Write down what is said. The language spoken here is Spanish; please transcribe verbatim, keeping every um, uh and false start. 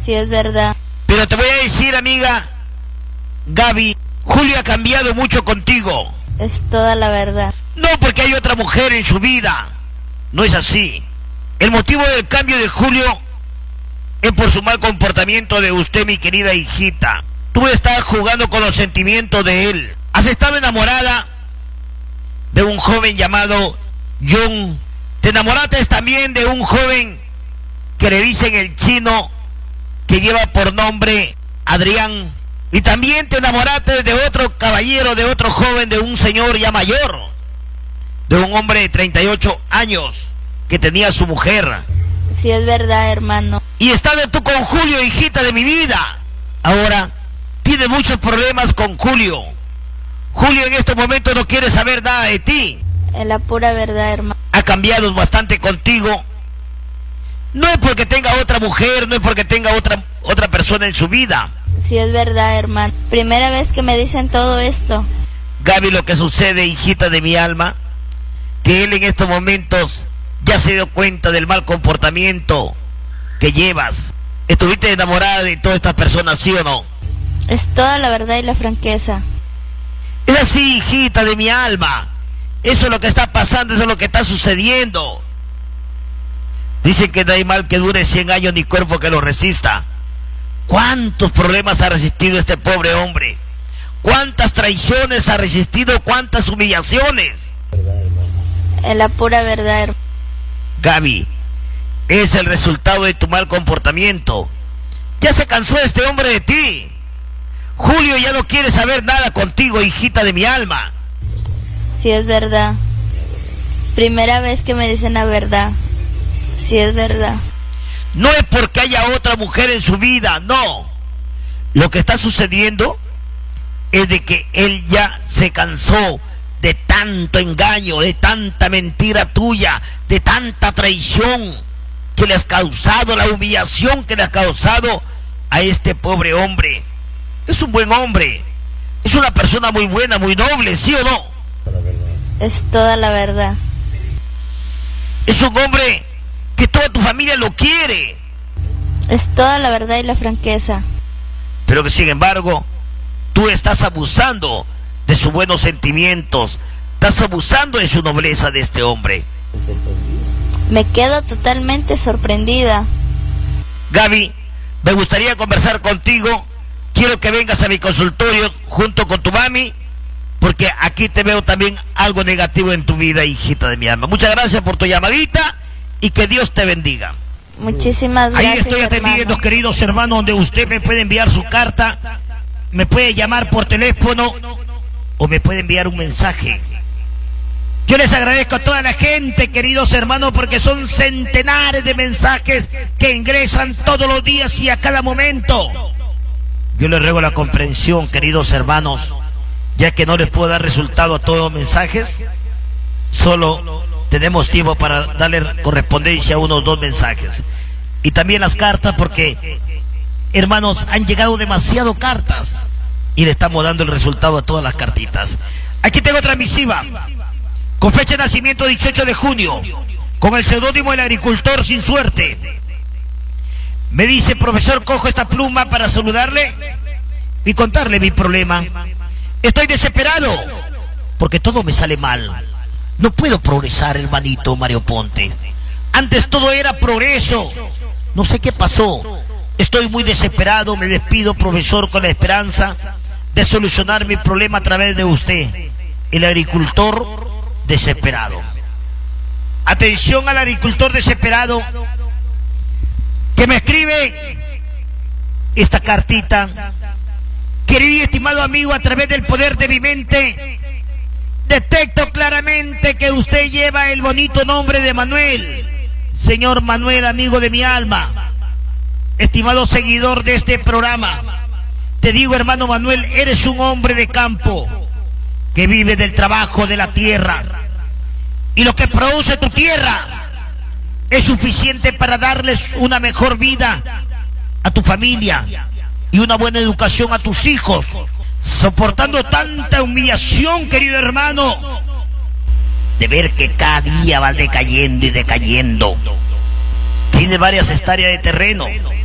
Sí, es verdad. Pero te voy a decir, amiga Gaby, Julio ha cambiado mucho contigo. Es toda la verdad. No porque hay otra mujer en su vida. No es así. El motivo del cambio de Julio es por su mal comportamiento de usted, mi querida hijita. Tú estás jugando con los sentimientos de él. Has estado enamorada de un joven llamado John. Te enamoraste también de un joven que le dicen el chino, que lleva por nombre Adrián. Y también te enamoraste de otro caballero, de otro joven, de un señor ya mayor, de un hombre de treinta y ocho años que tenía su mujer. Sí, es verdad, hermano. Y estás tú con Julio, hijita de mi vida. Ahora tiene muchos problemas con Julio. Julio en este momento no quiere saber nada de ti. Es la pura verdad, hermano. Ha cambiado bastante contigo. No es porque tenga otra mujer, no es porque tenga otra, otra persona en su vida. Sí, es verdad, hermano. Primera vez que me dicen todo esto. Gaby, lo que sucede, hijita de mi alma, que él en estos momentos ya se dio cuenta del mal comportamiento que llevas. ¿Estuviste enamorada de todas estas personas, sí o no? Es toda la verdad y la franqueza. Es así, hijita de mi alma. Eso es lo que está pasando, eso es lo que está sucediendo. Dicen que no hay mal que dure cien años ni cuerpo que lo resista. ¿Cuántos problemas ha resistido este pobre hombre? ¿Cuántas traiciones ha resistido? ¿Cuántas humillaciones? Es la pura verdad, hermano. Gaby, es el resultado de tu mal comportamiento. Ya se cansó este hombre de ti. Julio ya no quiere saber nada contigo, hijita de mi alma. Sí, es verdad. Primera vez que me dicen la verdad. Sí, es verdad. No es porque haya otra mujer en su vida, no. Lo que está sucediendo es de que él ya se cansó de tanto engaño, de tanta mentira tuya, de tanta traición que le has causado, la humillación que le has causado a este pobre hombre. Es un buen hombre, es una persona muy buena, muy noble, ¿sí o no? Es toda la verdad. Es un hombre que toda tu familia lo quiere. Es toda la verdad y la franqueza. Pero que sin embargo, tú estás abusando de sus buenos sentimientos, estás abusando de su nobleza de este hombre. Me quedo totalmente sorprendida. Gaby, me gustaría conversar contigo. Quiero que vengas a mi consultorio junto con tu mami, porque aquí te veo también algo negativo en tu vida, hijita de mi alma. Muchas gracias por tu llamadita y que Dios te bendiga. Muchísimas gracias, Ahí estoy atendiendo, hermano. queridos hermanos, donde usted me puede enviar su carta, me puede llamar por teléfono o me puede enviar un mensaje. Yo les agradezco a toda la gente, queridos hermanos, porque son centenares de mensajes que ingresan todos los días y a cada momento. Yo les ruego la comprensión, queridos hermanos, ya que no les puedo dar resultado a todos los mensajes. Solo tenemos tiempo para darle correspondencia a unos dos mensajes. Y también las cartas, porque, hermanos, han llegado demasiado cartas y le estamos dando el resultado a todas las cartitas. Aquí tengo otra misiva, con fecha de nacimiento dieciocho de junio, con el seudónimo del agricultor sin suerte. Me dice: profesor, cojo esta pluma para saludarle y contarle mi problema. Estoy desesperado porque todo me sale mal. No puedo progresar, hermanito Mario Ponte. Antes todo era progreso. No sé qué pasó. Estoy muy desesperado. Me despido, profesor, con la esperanza de solucionar mi problema a través de usted, el agricultor desesperado. Atención al agricultor desesperado que me escribe esta cartita. Querido y estimado amigo, a través del poder de mi mente, detecto claramente que usted lleva el bonito nombre de Manuel. Señor Manuel, amigo de mi alma, estimado seguidor de este programa, te digo, hermano Manuel, eres un hombre de campo que vive del trabajo de la tierra, y lo que produce tu tierra es suficiente para darles una mejor vida a tu familia y una buena educación a tus hijos, soportando tanta humillación, querido hermano, de ver que cada día va decayendo y decayendo. Tiene varias hectáreas de terreno,